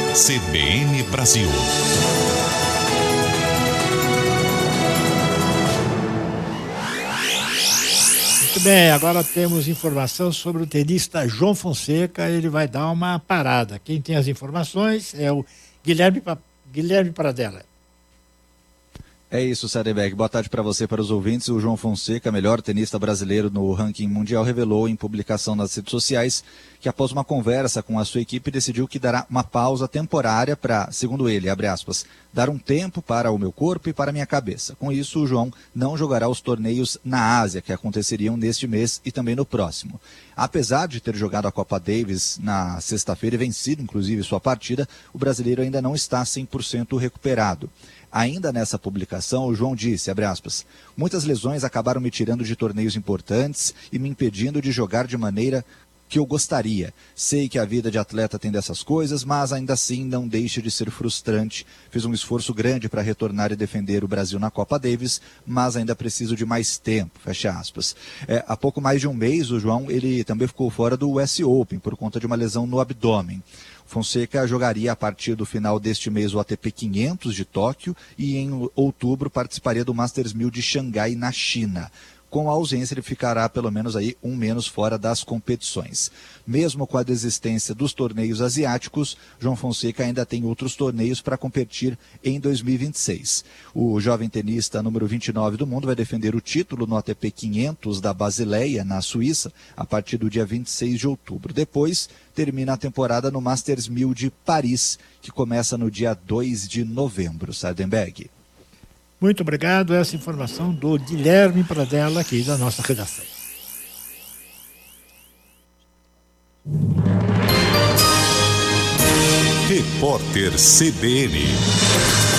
CBN Brasil. Muito bem, agora temos informação sobre o tenista João Fonseca. Ele vai dar uma parada. Quem tem as informações é o Guilherme Pradella. É isso, Sadeberg. Boa tarde para você e para os ouvintes. O João Fonseca, melhor tenista brasileiro no ranking mundial, revelou em publicação nas redes sociais que após uma conversa com a sua equipe decidiu que dará uma pausa temporária para, segundo ele, abre aspas, dar um tempo para o meu corpo e para a minha cabeça. Com isso, o João não jogará os torneios na Ásia, que aconteceriam neste mês e também no próximo. Apesar de ter jogado a Copa Davis na sexta-feira e vencido, inclusive, sua partida, o brasileiro ainda não está 100% recuperado. Ainda nessa publicação, o João disse, abre aspas, muitas lesões acabaram me tirando de torneios importantes e me impedindo de jogar de maneira que eu gostaria. Sei que a vida de atleta tem dessas coisas, mas ainda assim não deixa de ser frustrante. Fiz um esforço grande para retornar e defender o Brasil na Copa Davis, mas ainda preciso de mais tempo, fecha aspas. Há pouco mais de um mês, o João ele também ficou fora do US Open por conta de uma lesão no abdômen. Fonseca jogaria a partir do final deste mês o ATP 500 de Tóquio e em outubro participaria do Masters 1000 de Xangai, na China. Com a ausência, ele ficará pelo menos aí um menos fora das competições. Mesmo com a desistência dos torneios asiáticos, João Fonseca ainda tem outros torneios para competir em 2026. O jovem tenista número 29 do mundo vai defender o título no ATP 500 da Basileia, na Suíça, a partir do dia 26 de outubro. Depois, termina a temporada no Masters 1000 de Paris, que começa no dia 2 de novembro. Sardenberg. Muito obrigado. Essa informação do Guilherme Pradella, aqui da nossa redação. Repórter CBN.